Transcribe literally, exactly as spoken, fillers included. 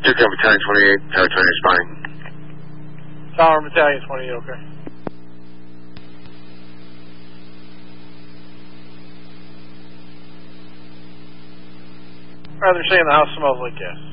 Took up Battalion twenty-eight, Tower twenty responding. Tower Battalion twenty-eight, okay. Alright, they're saying the house smells like gas.